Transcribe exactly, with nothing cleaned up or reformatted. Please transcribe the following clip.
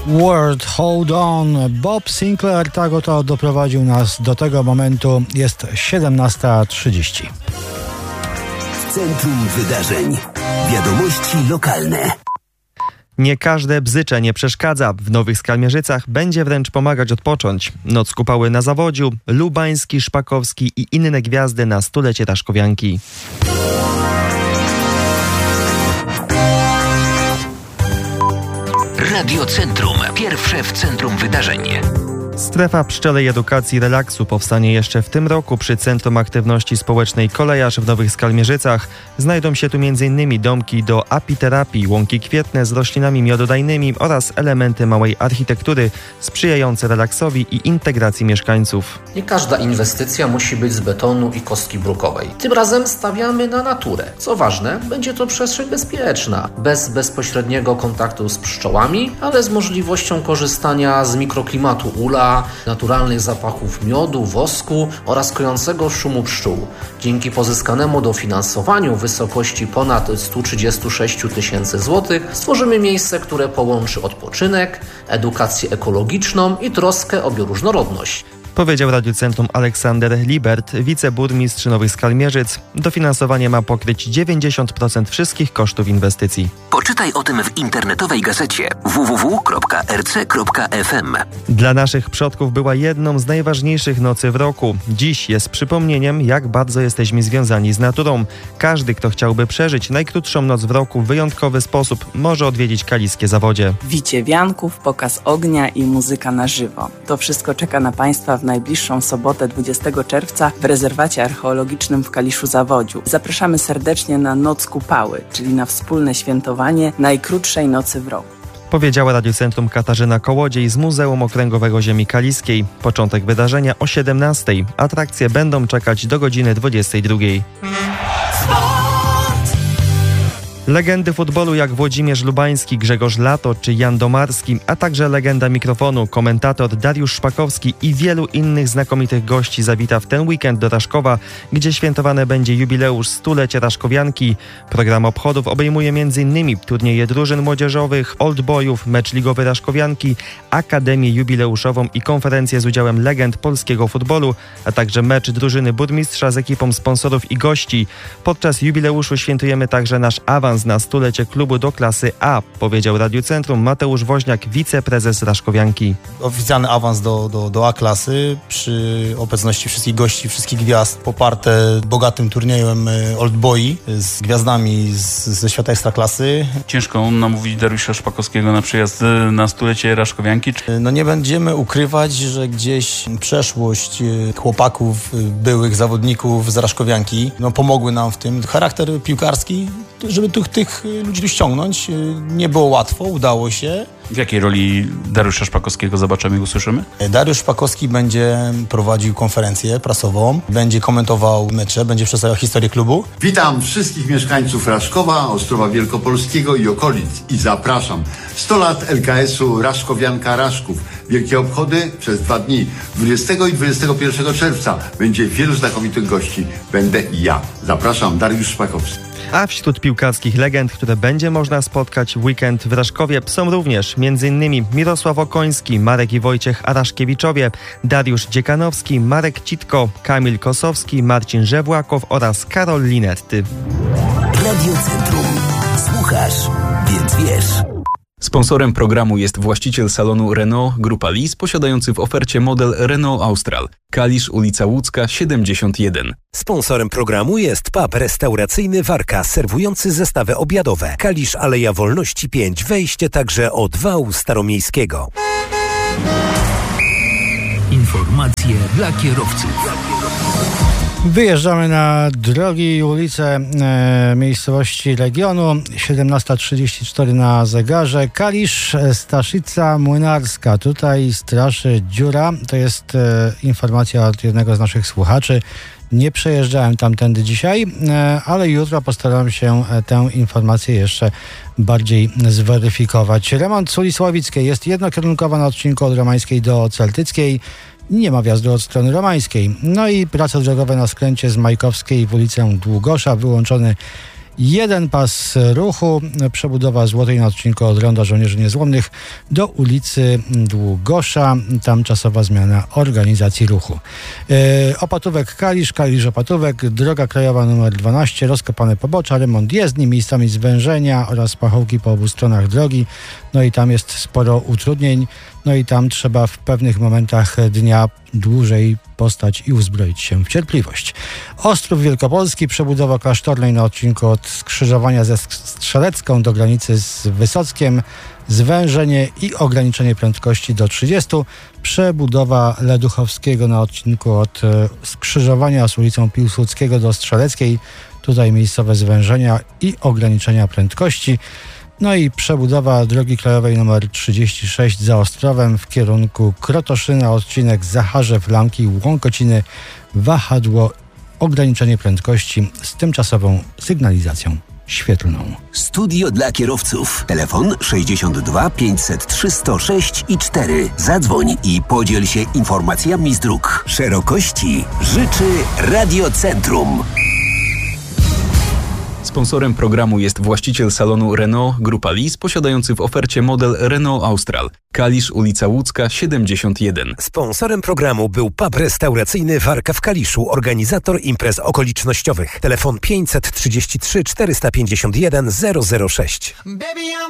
World Hold On. Bob Sinclair tak oto doprowadził nas do tego momentu. Jest siedemnasta trzydzieści. W centrum wydarzeń. Wiadomości lokalne. Nie każde bzycze nie przeszkadza. W Nowych Skalmierzycach będzie wręcz pomagać odpocząć. Noc kupały na Zawodziu, Lubański, Szpakowski i inne gwiazdy na stulecie Raszkowianki. Radio Centrum. Pierwsze w centrum wydarzeń. Strefa pszczelej edukacji relaksu powstanie jeszcze w tym roku przy Centrum Aktywności Społecznej Kolejarz w Nowych Skalmierzycach. Znajdą się tu m.in. domki do apiterapii, łąki kwietne z roślinami miododajnymi oraz elementy małej architektury sprzyjające relaksowi i integracji mieszkańców. Nie każda inwestycja musi być z betonu i kostki brukowej. Tym razem stawiamy na naturę. Co ważne, będzie to przestrzeń bezpieczna, bez bezpośredniego kontaktu z pszczołami, ale z możliwością korzystania z mikroklimatu ula, naturalnych zapachów miodu, wosku oraz kojącego szumu pszczół. Dzięki pozyskanemu dofinansowaniu w wysokości ponad sto trzydzieści sześć tysięcy złotych stworzymy miejsce, które połączy odpoczynek, edukację ekologiczną i troskę o bioróżnorodność. Powiedział Radiu Centrum Aleksander Libert, wiceburmistrz Nowych Skalmierzyc. Dofinansowanie ma pokryć dziewięćdziesiąt procent wszystkich kosztów inwestycji. Poczytaj o tym w internetowej gazecie w w w kropka r c kropka f m. Dla naszych przodków była jedną z najważniejszych nocy w roku. Dziś jest przypomnieniem, jak bardzo jesteśmy związani z naturą. Każdy, kto chciałby przeżyć najkrótszą noc w roku w wyjątkowy sposób, może odwiedzić kaliskie Zawodzie. Wicie wianków, pokaz ognia i muzyka na żywo. To wszystko czeka na Państwa w najbliższą sobotę dwudziestego czerwca w rezerwacie archeologicznym w Kaliszu Zawodziu. Zapraszamy serdecznie na Noc Kupały, czyli na wspólne świętowanie najkrótszej nocy w roku. Powiedziała Radiu Centrum Katarzyna Kołodziej z Muzeum Okręgowego Ziemi Kaliskiej. Początek wydarzenia o siedemnastej. Atrakcje będą czekać do godziny dwudziestej drugiej. Legendy futbolu jak Włodzimierz Lubański, Grzegorz Lato czy Jan Domarski, a także legenda mikrofonu, komentator Dariusz Szpakowski i wielu innych znakomitych gości zawita w ten weekend do Raszkowa, gdzie świętowane będzie jubileusz stulecia Raszkowianki. Program obchodów obejmuje m.in. turnieje drużyn młodzieżowych, oldboyów, mecz ligowy Raszkowianki, akademię jubileuszową i konferencję z udziałem legend polskiego futbolu, a także mecz drużyny burmistrza z ekipą sponsorów i gości. Podczas jubileuszu świętujemy także nasz awans na stulecie klubu do klasy A, powiedział Radiu Centrum Mateusz Woźniak, wiceprezes Raszkowianki. Oficjalny awans do, do, do A klasy przy obecności wszystkich gości, wszystkich gwiazd, poparte bogatym turniejem oldboyi z gwiazdami z, ze świata ekstraklasy. Ciężko namówić Dariusza Szpakowskiego na przyjazd na stulecie Raszkowianki. No nie będziemy ukrywać, że gdzieś przeszłość chłopaków, byłych zawodników z Raszkowianki no pomogły nam w tym. Charakter piłkarski, żeby tych, tych ludzi tu ściągnąć, nie było łatwo, udało się. W jakiej roli Dariusza Szpakowskiego zobaczymy i usłyszymy? Dariusz Szpakowski będzie prowadził konferencję prasową, będzie komentował mecze, będzie przedstawiał historię klubu. Witam wszystkich mieszkańców Raszkowa, Ostrowa Wielkopolskiego i okolic i zapraszam. sto lat L K S-u Raszkowianka Raszków. Wielkie obchody przez dwa dni. dwudziestego i dwudziestego pierwszego czerwca będzie wielu znakomitych gości. Będę i ja. Zapraszam, Dariusz Szpakowski. A wśród piłkarskich legend, które będzie można spotkać w weekend w Raszkowie, są również m.in. Mirosław Okoński, Marek i Wojciech Araszkiewiczowie, Dariusz Dziekanowski, Marek Citko, Kamil Kosowski, Marcin Żewłakow oraz Karol Linerty. Radio Centrum. Słuchasz, więc wiesz. Sponsorem programu jest właściciel salonu Renault Grupa Lis, posiadający w ofercie model Renault Austral. Kalisz, ulica Łódzka, siedemdziesiąt jeden. Sponsorem programu jest pub restauracyjny Warka, serwujący zestawy obiadowe. Kalisz, Aleja Wolności pięć, wejście także od wału staromiejskiego. Informacje dla kierowców. Wyjeżdżamy na drogi i ulice e, miejscowości regionu. siedemnasta trzydzieści cztery na zegarze. Kalisz, Staszica Młynarska. Tutaj straszy dziura. To jest e, informacja od jednego z naszych słuchaczy. Nie przejeżdżałem tamtędy dzisiaj, e, ale jutro postaram się e, tę informację jeszcze bardziej zweryfikować. Remont z ulicy Łowickiej jest jednokierunkowa na odcinku od Romańskiej do Celtyckiej. Nie ma wjazdu od strony Romańskiej. No i prace drogowe na skręcie z Majkowskiej w ulicę Długosza. Wyłączony jeden pas ruchu, przebudowa Złotej na odcinku od Ronda Żołnierzy Niezłomnych do ulicy Długosza, tam czasowa zmiana organizacji ruchu. E, Opatówek Kalisz, Kalisz Opatówek, droga krajowa nr dwanaście, rozkopane pobocza, remont jezdni, miejscami zwężenia oraz pachołki po obu stronach drogi, no i tam jest sporo utrudnień, no i tam trzeba w pewnych momentach dnia dłużej postać i uzbroić się w cierpliwość. Ostrów Wielkopolski, przebudowa Klasztornej na odcinku od skrzyżowania ze Strzelecką do granicy z Wysockiem, zwężenie i ograniczenie prędkości do trzydziestu, przebudowa Leduchowskiego na odcinku od skrzyżowania z ulicą Piłsudskiego do Strzeleckiej, tutaj miejscowe zwężenia i ograniczenia prędkości. No i przebudowa drogi krajowej nr trzydzieści sześć za Ostrowem w kierunku Krotoszyna, odcinek Zacharzew, Lamki, Łąkociny, wahadło, ograniczenie prędkości z tymczasową sygnalizacją świetlną. Studio dla kierowców. Telefon sześćdziesiąt dwa pięćset trzy sto sześć i cztery. Zadzwoń i podziel się informacjami z dróg. Szerokości życzy Radiocentrum. Sponsorem programu jest właściciel salonu Renault Grupa Lis, posiadający w ofercie model Renault Austral. Kalisz, ulica Łódzka, siedemdziesiąt jeden. Sponsorem programu był pub restauracyjny Warka w Kaliszu, organizator imprez okolicznościowych. Telefon pięćset trzydzieści trzy czterysta pięćdziesiąt jeden zero zero sześć.